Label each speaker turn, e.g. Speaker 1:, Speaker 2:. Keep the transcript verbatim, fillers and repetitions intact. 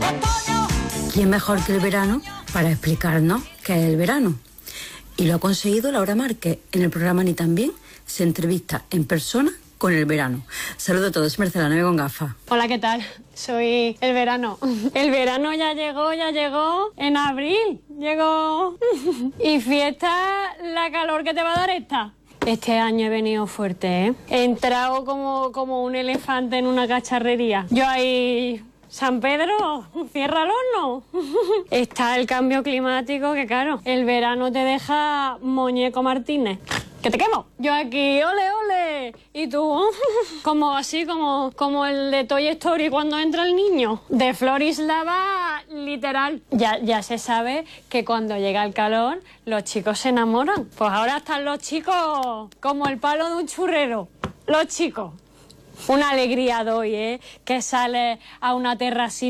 Speaker 1: ¿Quién mejor que el verano para explicarnos qué es el verano? Y lo ha conseguido Laura Márquez. En el programa Ni Tan Bien se entrevista en persona con el verano. Saludos a todos, Mercedes, la nave con gafas.
Speaker 2: Hola, ¿qué tal? Soy el verano. El verano ya llegó, ya llegó en abril. Llegó. Y fiesta, la calor que te va a dar esta. Este año he venido fuerte, ¿eh? He entrado como, como un elefante en una cacharrería. Yo ahí... San Pedro, cierra el horno. Está el cambio climático que, claro, el verano te deja muñeco Martínez. ¡Que te quemo! Yo aquí, ole, ole. Y tú, como así, como, como el de Toy Story cuando entra el niño. De Florislava, literal. Ya, ya se sabe que cuando llega el calor, los chicos se enamoran. Pues ahora están los chicos como el palo de un churrero. Los chicos. Una alegría doy, ¿eh? Que sales a una terracita